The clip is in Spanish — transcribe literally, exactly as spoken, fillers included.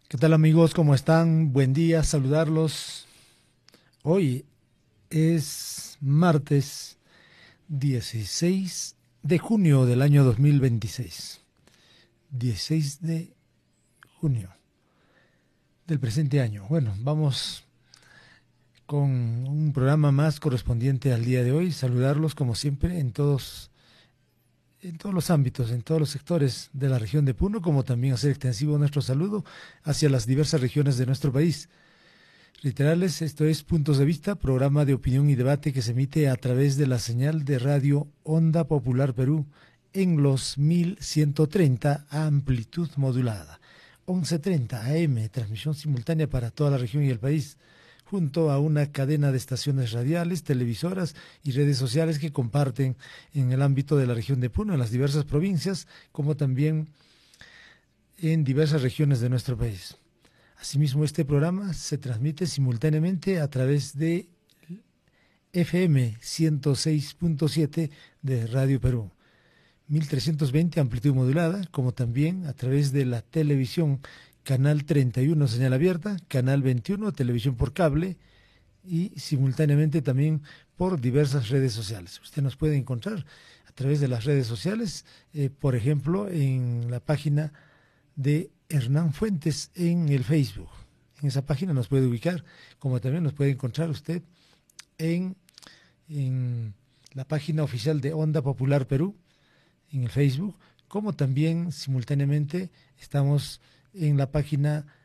¿Qué tal amigos? ¿Cómo están? Buen día, saludarlos. Hoy es martes dieciséis de junio del año dos mil veintiséis. dieciséis de junio del presente año. Bueno, vamos con un programa más correspondiente al día de hoy. Saludarlos como siempre en todos en todos los ámbitos, en todos los sectores de la región de Puno, como también hacer extensivo nuestro saludo hacia las diversas regiones de nuestro país. Literales, esto es Puntos de Vista, programa de opinión y debate que se emite a través de la señal de radio Onda Popular Perú en los mil ciento treinta a amplitud modulada, once treinta A M, transmisión simultánea para toda la región y el país, junto a una cadena de estaciones radiales, televisoras y redes sociales que comparten en el ámbito de la región de Puno, en las diversas provincias, como también en diversas regiones de nuestro país. Asimismo, este programa se transmite simultáneamente a través de F M ciento seis punto siete de Radio Perú, mil trescientos veinte amplitud modulada, como también a través de la televisión Canal treinta y uno señal abierta, Canal veintiuno televisión por cable y simultáneamente también por diversas redes sociales. Usted nos puede encontrar a través de las redes sociales, eh, por ejemplo, en la página de Hernán Fuentes en el Facebook. En esa página nos puede ubicar, como también nos puede encontrar usted en, en la página oficial de Onda Popular Perú, en el Facebook, como también simultáneamente estamos en la página